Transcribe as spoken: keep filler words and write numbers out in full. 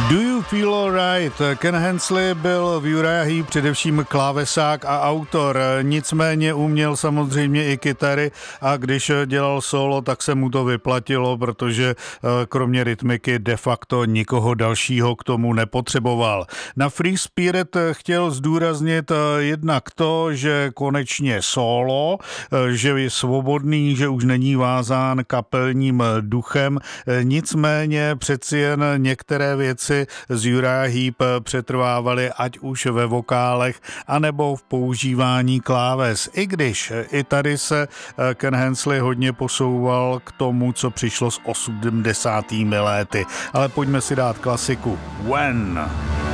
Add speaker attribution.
Speaker 1: Do You Feel Alright? Ken Hensley byl v Uriah Heep především klávesák a autor, nicméně uměl samozřejmě i kytary a když dělal solo, tak se mu to vyplatilo, protože kromě rytmiky de facto nikoho dalšího k tomu nepotřeboval. Na Free Spirit chtěl zdůraznit jednak to, že konečně solo, že je svobodný, že už není vázán kapelním duchem, nicméně přeci jen některé věci z Uriah Heep přetrvávaly ať už ve vokálech, anebo v používání kláves. I když i tady se Ken Hensley hodně posouval k tomu, co přišlo z osmdesátými léty. Ale pojďme si dát klasiku When.